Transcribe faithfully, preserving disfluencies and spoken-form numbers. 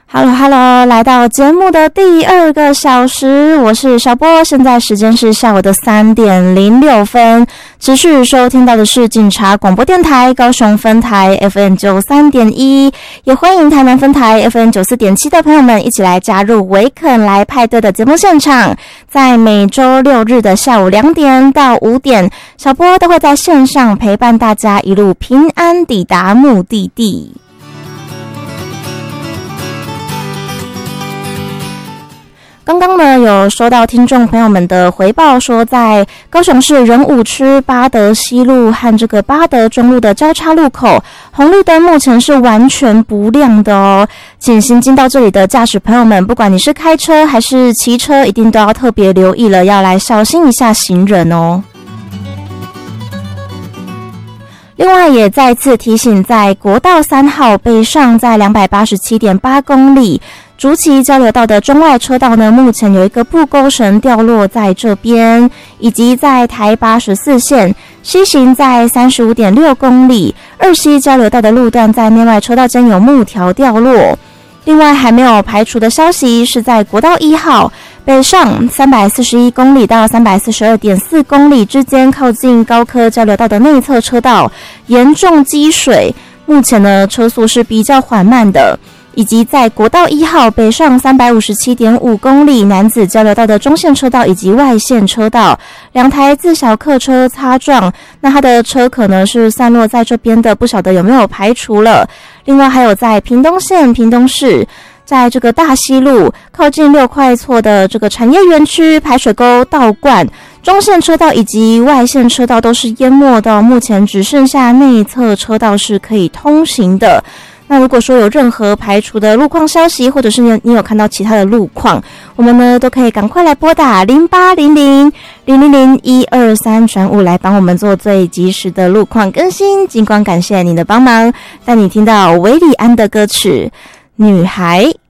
Hello Hello， 来到节目的第二个小时，我是小波，现在时间是下午的三点零六分，持续收听到的是警察广播电台高雄分台 F M 九十三点一， 也欢迎台南分台 F M 九十四点七 的朋友们一起来加入维肯来派对的节目现场。在每周六日的下午两点到五点，小波都会在线上陪伴大家一路平安抵达目的地。刚刚呢，有收到听众朋友们的回报，说在高雄市仁武区八德西路和这个八德中路的交叉路口，红绿灯目前是完全不亮的哦。请行经到这里的驾驶朋友们，不管你是开车还是骑车，一定都要特别留意了，要来小心一下行人哦。另外也再次提醒，在国道三号北上在 两百八十七点八公里竹崎交流道的中外车道呢，目前有一个布钩绳掉落在这边，以及在台八十四线西行在 三十五点六公里二西交流道的路段，在内外车道间有木条掉落。另外还没有排除的消息是在国道一号北上三百四十一公里到 三百四十二点四公里之间，靠近高科交流道的内侧车道严重积水，目前呢车速是比较缓慢的。以及在国道一号北上 三百五十七点五公里楠梓交流道的中线车道以及外线车道，两台自小客车擦撞，那它的车可能是散落在这边的，不晓得有没有排除了。另外还有在屏东县屏东市，在这个大溪路靠近六块厝的这个产业园区排水沟倒灌，中线车道以及外线车道都是淹没的，目前只剩下内侧车道是可以通行的。那如果说有任何排除的路况消息，或者是你有看到其他的路况，我们呢都可以赶快来拨打零八零零零零零一二三转五来帮我们做最及时的路况更新。尽管感谢你的帮忙，带你听到韦礼安的歌曲《女孩》。